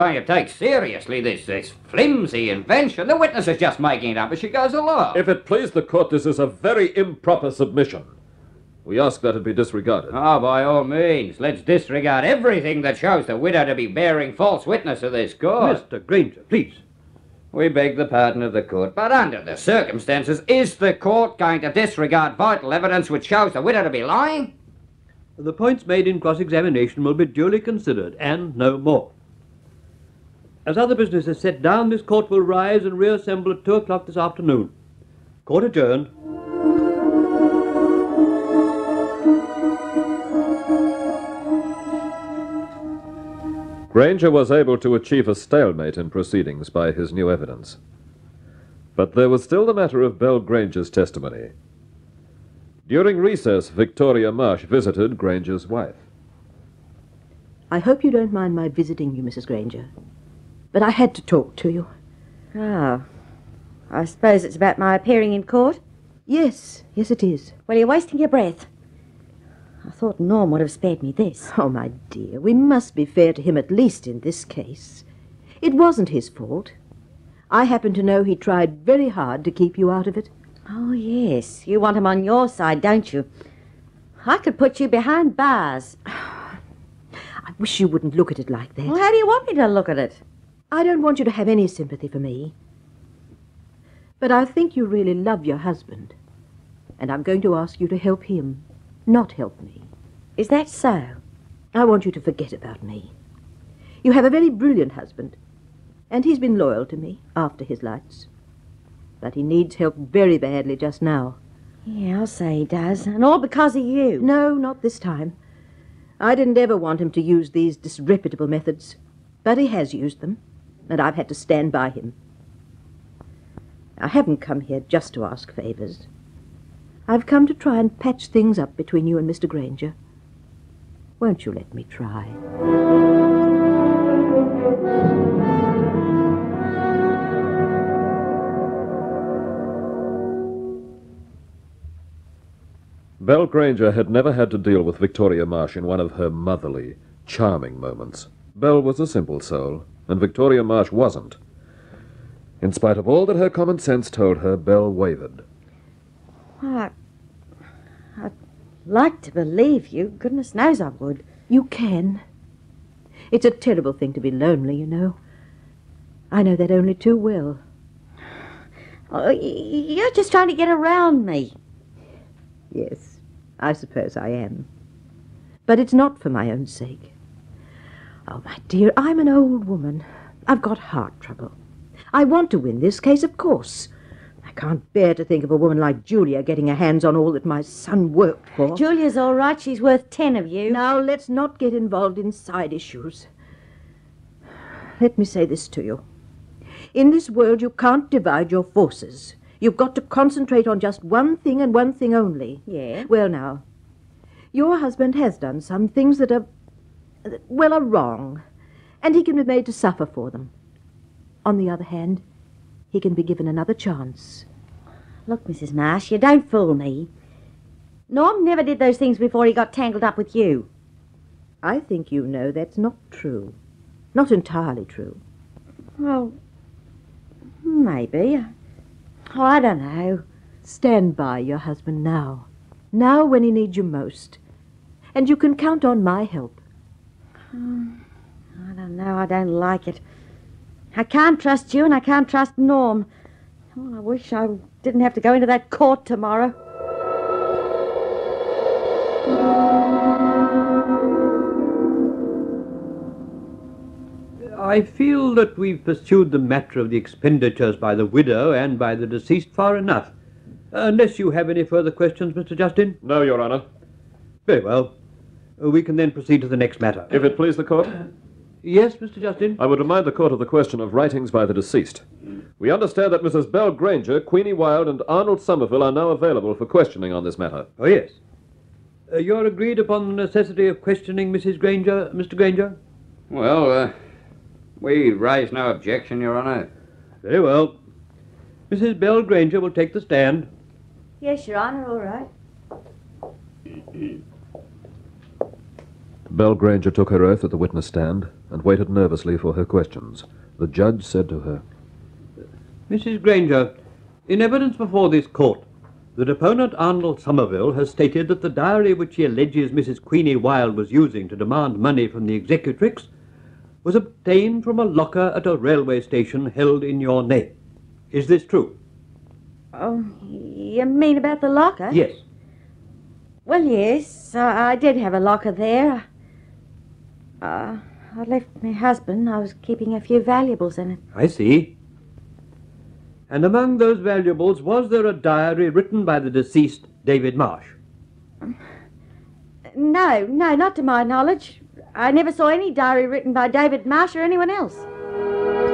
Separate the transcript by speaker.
Speaker 1: You take seriously this flimsy invention. The witness is just making it up as she goes along.
Speaker 2: If it please the court, this is a very improper submission. We ask that it be disregarded.
Speaker 1: Oh, by all means. Let's disregard everything that shows the widow to be bearing false witness to this court.
Speaker 3: Mr. Granger, please.
Speaker 1: We beg the pardon of the court, but under the circumstances, is the court going to disregard vital evidence which shows the widow to be lying?
Speaker 3: The points made in cross-examination will be duly considered, and no more. As other business is set down, this court will rise and reassemble at 2 o'clock this afternoon. Court adjourned.
Speaker 2: Granger was able to achieve a stalemate in proceedings by his new evidence. But there was still the matter of Belle Granger's testimony. During recess, Victoria Marsh visited Granger's wife.
Speaker 4: I hope you don't mind my visiting you, Mrs. Granger. But I had to talk to you.
Speaker 5: Oh, I suppose it's about my appearing in court?
Speaker 4: Yes, it is.
Speaker 5: Well, you're wasting your breath. I thought Norm would have spared me this.
Speaker 4: Oh, my dear, we must be fair to him at least in this case. It wasn't his fault. I happen to know he tried very hard to keep you out of it.
Speaker 5: Oh, yes, you want him on your side, don't you? I could put you behind bars.
Speaker 4: I wish you wouldn't look at it like that.
Speaker 5: Well, how do you want me to look at it?
Speaker 4: I don't want you to have any sympathy for me. But I think you really love your husband. And I'm going to ask you to help him, not help me.
Speaker 5: Is that so?
Speaker 4: I want you to forget about me. You have a very brilliant husband, and he's been loyal to me after his lights. But he needs help very badly just now.
Speaker 5: Yeah, I'll say he does, and all because of you.
Speaker 4: No, not this time. I didn't ever want him to use these disreputable methods, but he has used them, and I've had to stand by him. I haven't come here just to ask favors. I've come to try and patch things up between you and Mr. Granger. Won't you let me try?
Speaker 2: Belle Granger had never had to deal with Victoria Marsh in one of her motherly, charming moments. Belle was a simple soul, and Victoria Marsh wasn't. In spite of all that her common sense told her, Belle wavered.
Speaker 5: Well, I'd like to believe you. Goodness knows I would.
Speaker 4: You can. It's a terrible thing to be lonely, you know. I know that only too well.
Speaker 5: Oh, you're just trying to get around me.
Speaker 4: Yes, I suppose I am. But it's not for my own sake. Oh, my dear, I'm an old woman. I've got heart trouble. I want to win this case, of course. I can't bear to think of a woman like Julia getting her hands on all that my son worked for.
Speaker 5: Julia's all right. She's worth 10 of you.
Speaker 4: Now, let's not get involved in side issues. Let me say this to you. In this world, you can't divide your forces. You've got to concentrate on just one thing and one thing only.
Speaker 5: Yeah?
Speaker 4: Well, now, your husband has done some things that are wrong, and he can be made to suffer for them. On the other hand, he can be given another chance.
Speaker 5: Look, Mrs. Marsh, you don't fool me. Norm never did those things before he got tangled up with you.
Speaker 4: I think you know that's not true. Not entirely true.
Speaker 5: Well, maybe. Oh, I don't know.
Speaker 4: Stand by your husband now. Now when he needs you most. And you can count on my help.
Speaker 5: I don't know. I don't like it. I can't trust you and I can't trust Norm. Oh, I wish I didn't have to go into that court tomorrow.
Speaker 3: I feel that we've pursued the matter of the expenditures by the widow and by the deceased far enough. Unless you have any further questions, Mr. Justin?
Speaker 2: No, Your Honor.
Speaker 3: Very well. We can then proceed to the next matter.
Speaker 2: If it please the court?
Speaker 3: Yes, Mr. Justin?
Speaker 2: I would remind the court of the question of writings by the deceased. We understand that Mrs. Belle Granger, Queenie Wilde, and Arnold Somerville are now available for questioning on this matter.
Speaker 3: Oh, yes. You're agreed upon the necessity of questioning Mrs. Granger, Mr. Granger?
Speaker 1: Well, we raise no objection, Your Honor.
Speaker 3: Very well. Mrs. Belle Granger will take the stand.
Speaker 5: Yes, Your Honor, all right.
Speaker 2: Belle Granger took her oath at the witness stand and waited nervously for her questions. The judge said to her,
Speaker 3: Mrs. Granger, in evidence before this court, the deponent Arnold Somerville has stated that the diary which he alleges Mrs. Queenie Wilde was using to demand money from the executrix was obtained from a locker at a railway station held in your name. Is this true?
Speaker 5: Oh, you mean about the locker?
Speaker 3: Yes.
Speaker 5: Well, yes, I did have a locker there. I left my husband. I was keeping a few valuables in it.
Speaker 3: I see. And among those valuables, was there a diary written by the deceased David Marsh?
Speaker 5: No, not to my knowledge. I never saw any diary written by David Marsh or anyone else.